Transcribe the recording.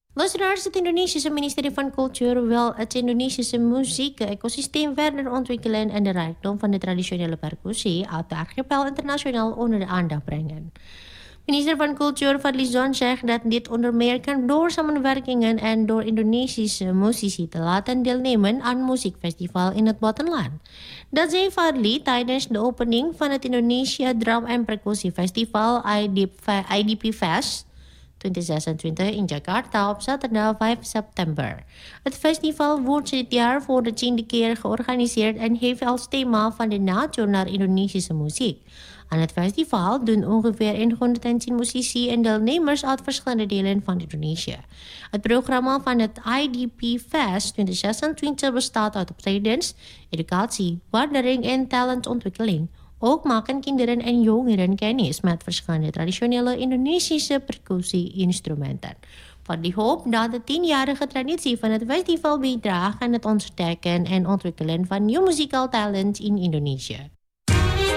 Luisteraars, het Indonesische ministerie van Cultuur wil het Indonesische muziek-ecosysteem verder ontwikkelen en de rijkdom van de traditionele percussie uit de archipel internationaal onder de aandacht brengen. Minister van Cultuur Fadly Zon zegt dat dit onder meer kan door samenwerkingen en door Indonesische muzici te laten deelnemen aan muziekfestival in het buitenland. Dat zei Fadly tijdens de opening van het Indonesia Drum en Percussie Festival IDP Fest 2026 in Jakarta op zaterdag 5 september. Het festival wordt dit jaar voor de 10e keer georganiseerd en heeft als thema van de natuur naar Indonesische muziek. Aan het festival doen ongeveer 110 muzici en deelnemers uit verschillende delen van Indonesië. Het programma van het IDP Fest 2026 bestaat uit optredens, educatie, waardering en talentontwikkeling. Ook maken kinderen en jongeren kennis met verschillende traditionele Indonesische percussie-instrumenten. Fadly hoopt dat de 10-jarige traditie van het festival bijdraagt aan het ontdekken en ontwikkelen van nieuw muzikaal talent in Indonesië.